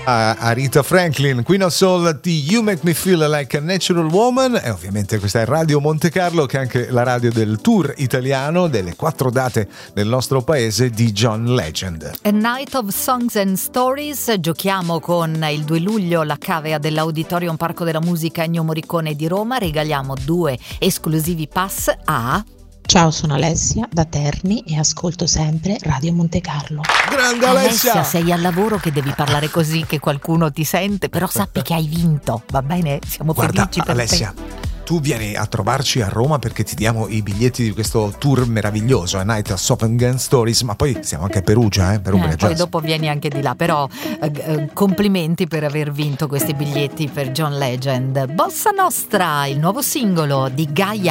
A Rita Franklin, Queen of Soul di You Make Me Feel Like a Natural Woman. E ovviamente questa è Radio Monte Carlo, che è anche la radio del tour italiano delle 4 date del nostro paese di John Legend. A Night of Songs and Stories. Giochiamo con il 2 luglio la cavea dell'Auditorium Parco della Musica Ennio Morricone di Roma. Regaliamo 2 esclusivi pass a... Ciao, sono Alessia da Terni e ascolto sempre Radio Monte Carlo. Grande Alessia! Sei al lavoro che devi parlare così che qualcuno ti sente, però sappi che hai vinto, va bene? Siamo felici per Alessia, te. Tu vieni a trovarci a Roma perché ti diamo i biglietti di questo tour meraviglioso, A Night of Songs and Stories, ma poi siamo anche a Perugia, poi dopo vieni anche di là, però complimenti per aver vinto questi biglietti per John Legend. Bossa Nostra, il nuovo singolo di Gaia.